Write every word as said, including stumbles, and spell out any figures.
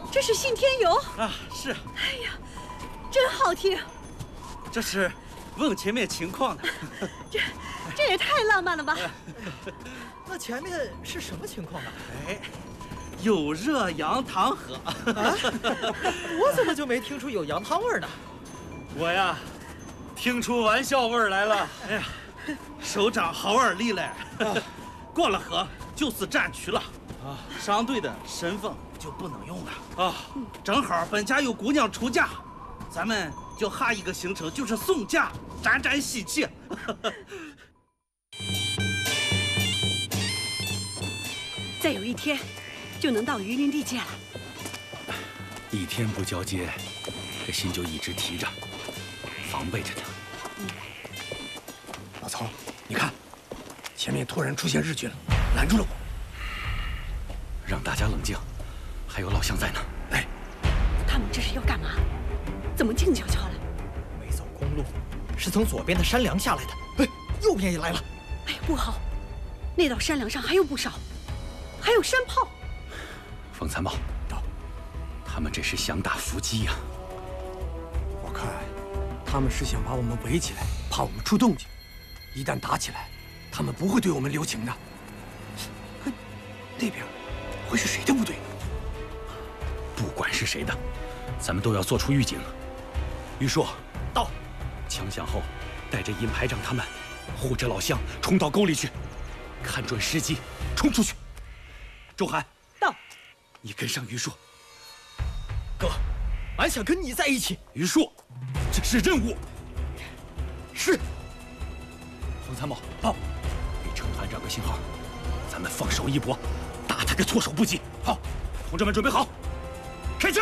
这是信天游啊，是。 哎呀，真好听。 这是问前面情况的。 这这也太浪漫了吧！ 那前面是什么情况啊？ 哎，有热羊汤喝。 啊？我怎么就没听出有羊汤味呢？ 我呀，听出玩笑味儿来了。哎呀，首长好耳力嘞！过了河就是战区了啊，商队的身份就不能用了啊。正好本家有姑娘出嫁，咱们就下一个行程就是送嫁，沾沾喜气。 再有一天，就能到榆林地界了。 一天不交接，这心就一直提着，防备着呢。 嗯、 老曹，你看，前面突然出现日军了，拦住了我。 让大家冷静，还有老乡在呢。 哎， 他们这是要干嘛？怎么静悄悄的？ 没走公路，是从左边的山梁下来的。哎，右边也来了。 哎呀，不好，那道山梁上还有不少。还有山炮， 冯参谋，他们这是想打伏击呀！ 我看他们是想把我们围起来，怕我们出动静。一旦打起来，他们不会对我们留情的。那边会是谁的部队？ 不管是谁的，咱们都要做出预警。于硕， 到， 枪响后，带着尹排长他们，护着老乡冲到沟里去，看准时机，冲出去。周涵， 到， 你跟上于硕。 哥，俺想跟你在一起。 于硕，这是任务。 是。 冯参谋，到，给程团长个信号，咱们放手一搏，打他个措手不及。好，同志们准备好。